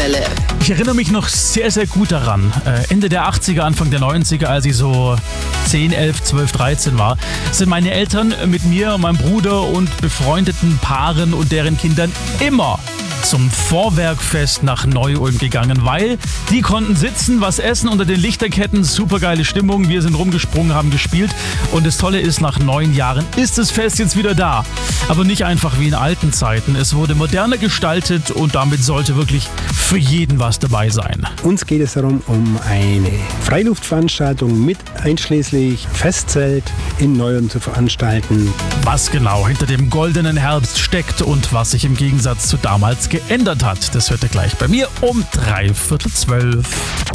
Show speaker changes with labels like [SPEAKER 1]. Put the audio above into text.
[SPEAKER 1] Dauerwelle.
[SPEAKER 2] Ich erinnere mich noch sehr, sehr gut daran. Ende der 80er, Anfang der 90er, als ich so 10, 11, 12, 13 war, sind meine Eltern mit mir, meinem Bruder und befreundeten Paaren und deren Kindern immer zum Vorwerkfest nach Neu-Ulm gegangen, weil die konnten sitzen, was essen unter den Lichterketten, supergeile Stimmung, wir sind rumgesprungen, haben gespielt und das Tolle ist, nach 9 Jahren ist das Fest jetzt wieder da. Aber nicht einfach wie in alten Zeiten, es wurde moderner gestaltet und damit sollte wirklich für jeden was dabei sein.
[SPEAKER 3] Uns geht es darum, um eine Freiluftveranstaltung mit einschließlich Festzelt in Neu-Ulm zu veranstalten.
[SPEAKER 2] Was genau hinter dem goldenen Herbst steckt und was sich im Gegensatz zu damals geändert hat, das hört ihr gleich bei mir um 11:45.